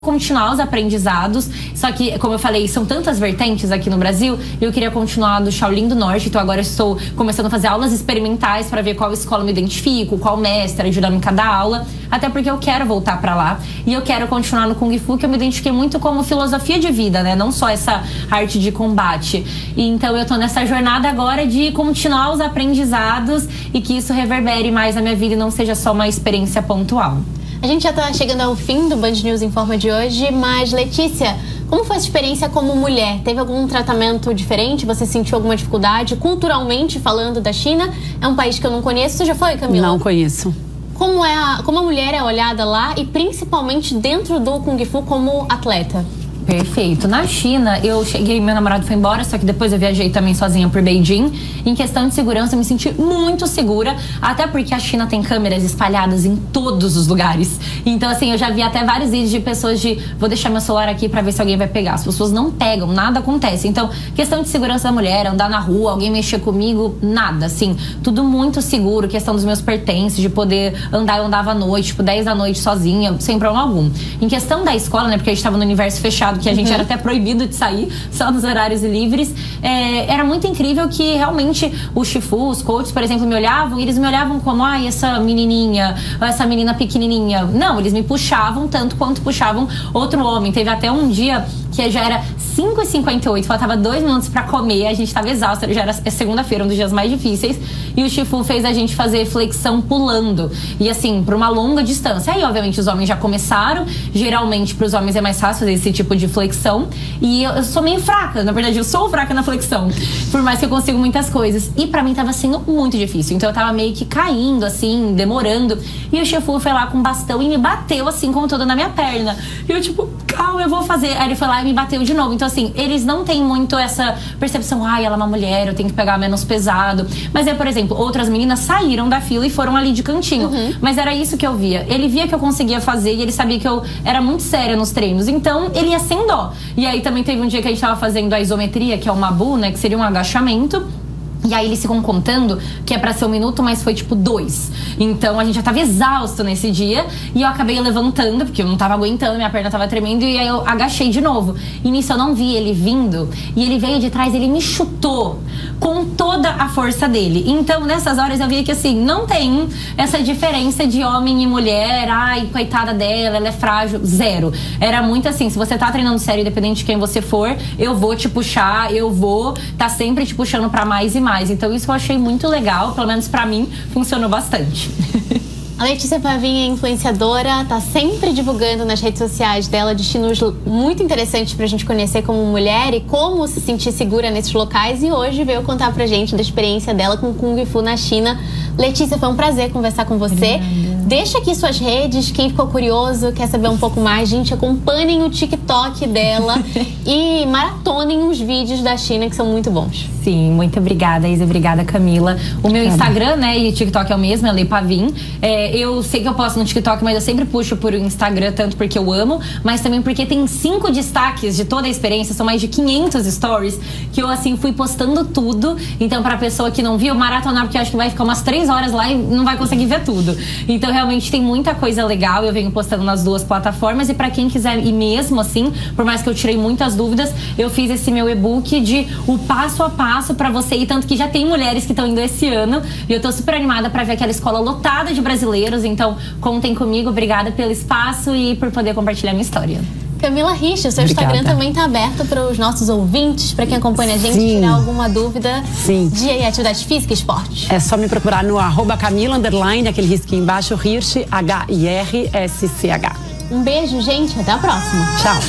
continuar os aprendizados, só que, como eu falei, são tantas vertentes aqui no Brasil, e eu queria continuar do Shaolin do Norte, então agora eu estou começando a fazer aulas experimentais para ver qual escola eu me identifico, qual mestre ajudando em cada aula, até porque eu quero voltar para lá, e eu quero continuar no Kung Fu, que eu me identifiquei muito como filosofia de vida, né, não só essa arte de combate, e então eu tô nessa jornada agora de continuar os aprendizados e que isso reverbere mais na minha vida e não seja só uma experiência pontual. A gente já está chegando ao fim do Band News Informa de hoje, mas Letícia, como foi a sua experiência como mulher? Teve algum tratamento diferente? Você sentiu alguma dificuldade? Culturalmente falando da China, é um país que eu não conheço. Você já foi, Camila? Não conheço. Como a mulher é olhada lá e principalmente dentro do Kung Fu como atleta? Perfeito. Na China, eu cheguei, meu namorado foi embora, só que depois eu viajei também sozinha por Beijing. Em questão de segurança, eu me senti muito segura, até porque a China tem câmeras espalhadas em todos os lugares. Então, assim, eu já vi até vários vídeos de pessoas vou deixar meu celular aqui pra ver se alguém vai pegar. As pessoas não pegam, nada acontece. Então, questão de segurança da mulher, andar na rua, alguém mexer comigo, nada, assim, tudo muito seguro. Questão dos meus pertences, de poder andar, eu andava à noite, tipo, 10 da noite sozinha, sem problema algum. Em questão da escola, né, porque a gente tava no universo fechado, que a gente era até proibido de sair, só nos horários livres, era muito incrível que realmente os Shifu, os coaches, por exemplo, me olhavam e eles me olhavam como, essa menininha, essa menina pequenininha. Não, eles me puxavam tanto quanto puxavam outro homem. Teve até um dia que já era 5h58, faltava 2 minutos pra comer, a gente tava exausta, já era segunda-feira, um dos dias mais difíceis, e o Shifu fez a gente fazer flexão pulando, e assim, por uma longa distância. Aí, obviamente, os homens já começaram, geralmente pros homens é mais fácil fazer esse tipo de flexão, e eu sou meio fraca, na verdade eu sou fraca na flexão, por mais que eu consigo muitas coisas, e pra mim tava sendo muito difícil, então eu tava meio que caindo, assim, demorando, e o Shifu foi lá com um bastão e me bateu, assim, com toda na minha perna, e eu tipo, calma, eu vou fazer. Aí ele foi lá e me bateu de novo. Então, assim, eles não têm muito essa percepção, ela é uma mulher, eu tenho que pegar menos pesado. Mas por exemplo, outras meninas saíram da fila e foram ali de cantinho. Mas era isso que eu via. Ele via que eu conseguia fazer e ele sabia que eu era muito séria nos treinos. Então, ele ia sem dó. E aí também teve um dia que a gente tava fazendo a isometria, que é o Mabu, né, que seria um agachamento. E aí eles ficam contando que é pra ser 1 minuto, mas foi tipo 2. Então a gente já tava exausto nesse dia. E eu acabei levantando, porque eu não tava aguentando, minha perna tava tremendo. E aí eu agachei de novo. E nisso eu não vi ele vindo. E ele veio de trás, ele me chutou com toda a força dele. Então nessas horas eu vi que assim, não tem essa diferença de homem e mulher. Ai, coitada dela, ela é frágil. Zero. Era muito assim, se você tá treinando sério, independente de quem você for, eu vou te puxar, eu vou tá sempre te puxando pra mais e mais. Então isso eu achei muito legal, pelo menos pra mim, funcionou bastante. A Letícia Pavin é influenciadora, tá sempre divulgando nas redes sociais dela destinos muito interessantes pra gente conhecer como mulher e como se sentir segura nesses locais. E hoje veio contar pra gente da experiência dela com Kung Fu na China. Letícia, foi um prazer conversar com você. Obrigada. Deixa aqui suas redes, quem ficou curioso, quer saber um pouco mais, gente, acompanhem o TikTok dela e maratonem os vídeos da China que são muito bons. Sim, muito obrigada, Isa, obrigada, Camila. O meu Instagram, né, e o TikTok é o mesmo, é Lei Pavin. Eu sei que eu posto no TikTok, mas eu sempre puxo por Instagram, tanto porque eu amo, mas também porque tem 5 destaques de toda a experiência, são mais de 500 stories, que eu, assim, fui postando tudo. Então, pra pessoa que não viu, maratonar, porque eu acho que vai ficar umas 3 horas lá e não vai conseguir ver tudo. Então, realmente, tem muita coisa legal, eu venho postando nas 2 plataformas, e pra quem quiser ir mesmo, assim, por mais que eu tirei muitas dúvidas, eu fiz esse meu e-book de o passo a passo pra você ir, tanto que já tem mulheres que estão indo esse ano, e eu tô super animada pra ver aquela escola lotada de brasileiros. Então, contem comigo, obrigada pelo espaço e por poder compartilhar minha história. Camila Richa, o seu Instagram também tá aberto para os nossos ouvintes, para quem acompanha a gente, tirar alguma dúvida de atividade física e esporte. É só me procurar no @Camila_, aquele risquinho embaixo, Hirsch, Hirsch. Um beijo, gente, até a próxima. Tchau.